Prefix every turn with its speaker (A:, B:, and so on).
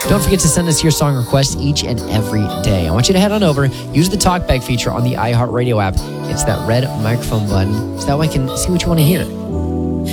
A: Don't forget to send us your song request each and every day. I want you to head on over, use the TalkBack feature on the iHeartRadio app. It's that red microphone button so that way I can see what you want to hear.